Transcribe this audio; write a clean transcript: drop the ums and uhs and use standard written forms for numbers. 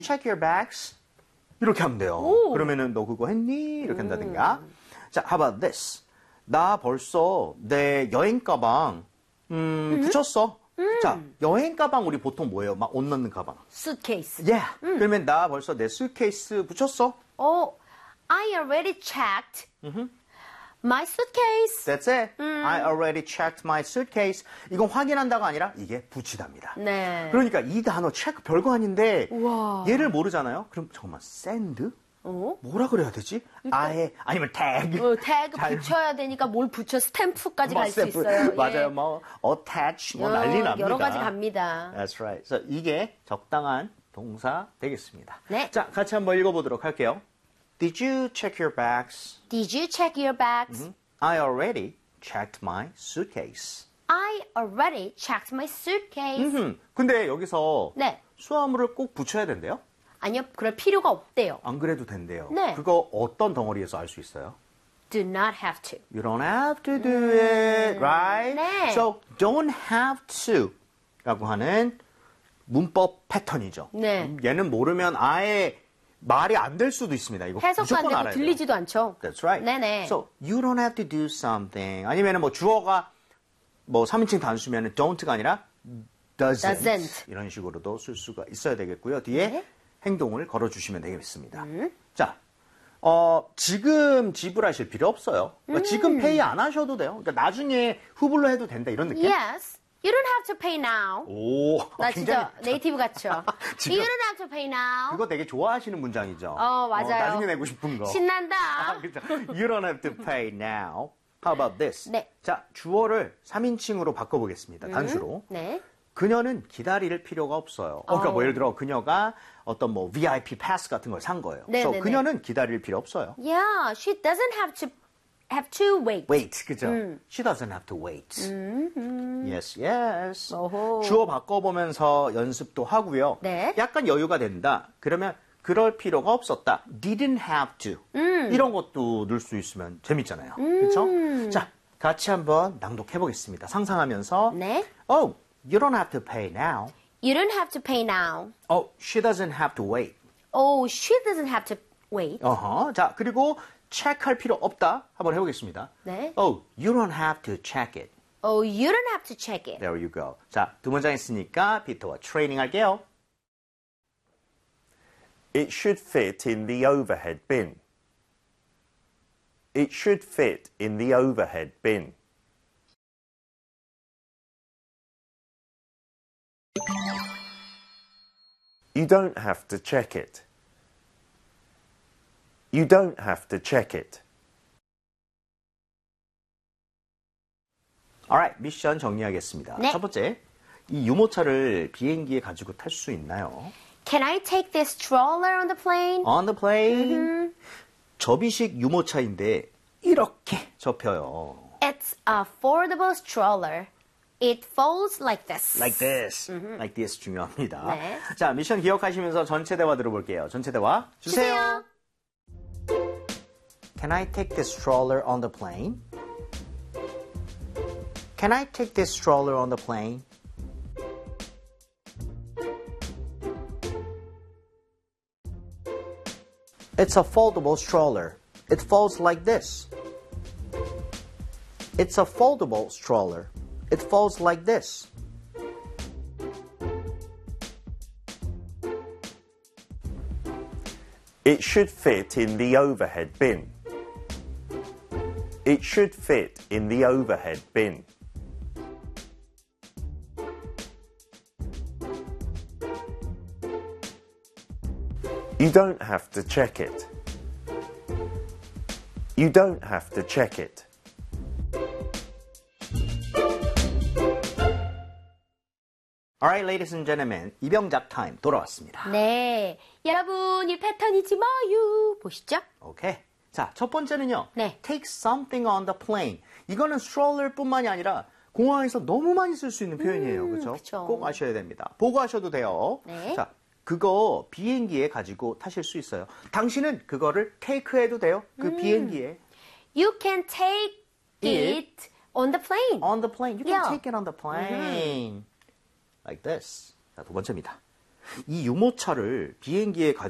check your bags? 이렇게 하면 돼요. 오. 그러면은 너 그거 했니? 이렇게 한다든가. 자, how about this? 나 벌써 내 여행 가방 붙였어. 자, 여행 가방 우리 보통 뭐예요? 막 옷 넣는 가방. suitcase. Yeah. 그러면 나 벌써 내 수트케이스 붙였어. Oh, I already checked my suitcase. That's it. I already checked my suitcase. 이건 확인한다가 아니라 이게 붙이답니다. 네. 그러니까 이 단어 체크 별거 아닌데 우와. 얘를 모르잖아요. 그럼 잠깐만 send? 뭐라 그래야 되지? 아예 아니면 tag. 태그 붙여야 되니까 뭘 붙여 스탬프까지 갈 수 있어요. 맞아요. 예. 뭐 attach 뭐 난리 납니다. 여러 가지 갑니다. That's right. 그래서 이게 적당한 동사 되겠습니다. 네. 자, 같이 한번 읽어보도록 할게요. Did you check your bags? Did you check your bags? I already checked my suitcase. I already checked my suitcase. 근데 여기서 네. 수화물을 꼭 붙여야 된대요? 아니요, 그럴 필요가 없대요. 안 그래도 된대요. 네. 그거 어떤 덩어리에서 알 수 있어요? Do not have to. You don't have to do it, right? 네. So, don't have to 라고 하는 문법 패턴이죠. 네. 얘는 모르면 아예 말이 안 될 수도 있습니다. 이거 해석도 안 무조건 되고 알아야 돼요. 들리지도 않죠. That's right. 네네. So, you don't have to do something. 아니면 뭐 주어가 뭐 3인칭 단수면 don't가 아니라 doesn't. 이런 식으로도 쓸 수가 있어야 되겠고요. 뒤에 네. 행동을 걸어주시면 되겠습니다. 자, 지금 지불하실 필요 없어요. 그러니까 지금 페이 안 하셔도 돼요. 그러니까 나중에 후불로 해도 된다 이런 느낌? Yes. You don't have to pay now. 오, 나 굉장히 진짜 네이티브 같죠? 지금 You don't have to pay now. 그거 되게 좋아하시는 문장이죠. 맞아요. 나중에 내고 싶은 거. 신난다. 그렇죠. You don't have to pay now. How about this? 네. 자, 주어를 3인칭으로 바꿔보겠습니다. 단수로. 네. 그녀는 기다릴 필요가 없어요. 그러니까 뭐 예를 들어 그녀가 어떤 뭐 VIP 패스 같은 걸 산 거예요. 네, 그래서 네, 네. 그녀는 기다릴 필요 없어요. Yeah, she doesn't have to wait. Wait, 그죠? She doesn't have to wait. Yes, yes. 오호. 주어 바꿔보면서 연습도 하고요. 네. 약간 여유가 된다. 그러면 그럴 필요가 없었다. Didn't have to. 이런 것도 넣을 수 있으면 재밌잖아요. 그렇죠? 자, 같이 한번 낭독해 보겠습니다. 상상하면서. 네. Oh, you don't have to pay now. You don't have to pay now. Oh, she doesn't have to wait. Oh, she doesn't have to wait. 자, 그리고 체크할 필요 없다. 한번 해보겠습니다. 네. Oh, you don't have to check it. Oh, you don't have to check it. There you go. 자, 두 문장 했으니까 피터와 트레이닝 할게요. It should fit in the overhead bin. It should fit in the overhead bin. You don't have to check it. You don't have to check it. Alright, 미션 정리하겠습니다. 네. 첫 번째, 이 유모차를 비행기에 가지고 탈 수 있나요? Can I take this stroller on the plane? On the plane. 접이식 유모차인데 이렇게 접혀요. It's a foldable stroller. It folds like this. Like this. Like this 중요합니다. 네. 자, 미션 기억하시면서 전체 대화 들어볼게요. 전체 대화 주세요. Can I take this stroller on the plane? Can I take this stroller on the plane? It's a foldable stroller. It folds like this. It's a foldable stroller. It folds like this. It should fit in the overhead bin. It should fit in the overhead bin. You don't have to check it. You don't have to check it. Alright, ladies and gentlemen, 이병작 타임 돌아왔습니다. 네. 여러분, 이 패턴이지 뭐유. 보시죠? 오케이. 자, 첫 번째는요. 네. Take something on the plane. 이거는 stroller뿐만이 아니라 공항에서 너무 많이 쓸 수 있는 표현이에요. 그렇죠? 그쵸. 꼭 아셔야 됩니다. 보고 하셔도 돼요. 네. 자, 그거 비행기에 가지고 타실 수 있어요. 당신은 그거를 테이크해도 돼요. 그 비행기에. You can take it on the plane. On the plane. You can Yeah. take it on the plane. Like this. 자, 두 번째입니다. 이 유모차를 비행기에